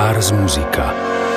Ars Musica.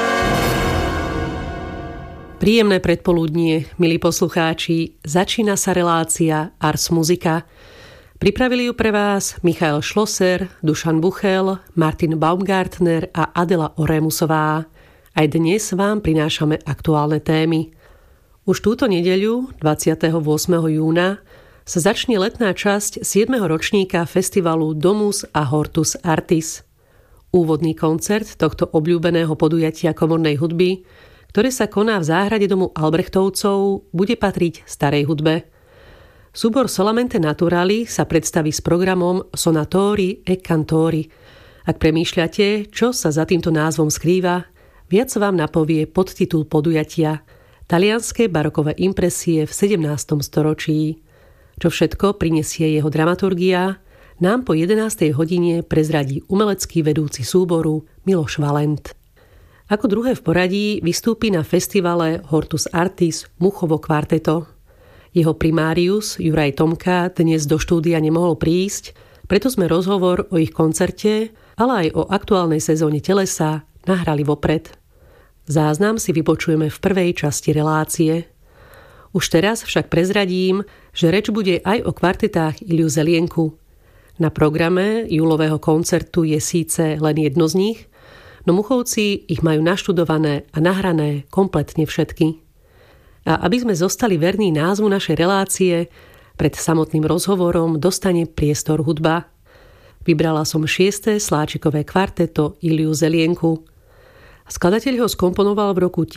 Príjemné predpoludnie, milí poslucháči, začína sa relácia Ars Musica. Pripravili ju pre vás Michael Schlosser, Dušan Buchel, Martin Baumgartner a Adela Orémusová. Aj dnes vám prinášame aktuálne témy. Už túto nedeľu, 28. júna, sa začne letná časť 7. ročníka festivalu Domus a Hortus Artis. Úvodný koncert tohto obľúbeného podujatia komornej hudby, ktoré sa koná v záhrade domu Albrechtovcov, bude patriť starej hudbe. Súbor Solamente Naturali sa predstaví s programom Sonatori e Cantori. Ak premýšľate, čo sa za týmto názvom skrýva, viac vám napovie podtitul podujatia Talianske barokové impresie v 17. storočí. Čo všetko prinesie jeho dramaturgia, nám po 11. hodine prezradí umelecký vedúci súboru Miloš Valent. Ako druhé v poradí vystúpi na festivale Hortus Artis Muchovo kvarteto. Jeho primárius Juraj Tomka dnes do štúdia nemohol prísť, preto sme rozhovor o ich koncerte, ale aj o aktuálnej sezóne telesa nahrali vopred. Záznam si vypočujeme v prvej časti relácie. Už teraz však prezradím, že reč bude aj o kvartetách Iliu Zelienku. Na programe júlového koncertu je síce len jedno z nich, no Muchovci ich majú naštudované a nahrané kompletne všetky. A aby sme zostali verní názvu našej relácie, pred samotným rozhovorom dostane priestor hudba. Vybrala som 6. sláčikové kvarteto Iliu Zelienku. Skladateľ ho skomponoval v roku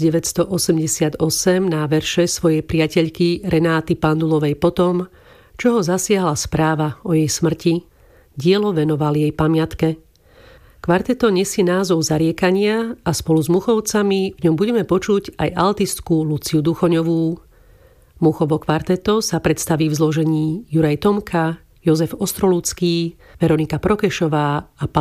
1988 na verše svojej priateľky Renáty Pandulovej potom, čo ho zasiahla správa o jej smrti. Dielo venoval jej pamiatke. Kvarteto nesie názov Zariekania a spolu s Muchovcami v ňom budeme počuť aj altistku Luciu Duchoňovú. Muchovo kvarteto sa predstaví v zložení Juraj Tomka, Jozef Ostroludský, Veronika Prokešová a